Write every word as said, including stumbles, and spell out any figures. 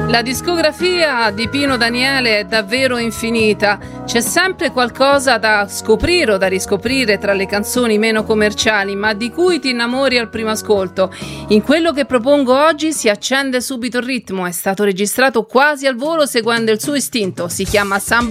La discografia di Pino Daniele è davvero infinita, c'è sempre qualcosa da scoprire o da riscoprire tra le canzoni meno commerciali, ma di cui ti innamori al primo ascolto. In quello che propongo oggi si accende subito il ritmo, è stato registrato quasi al volo seguendo il suo istinto, si chiama Samba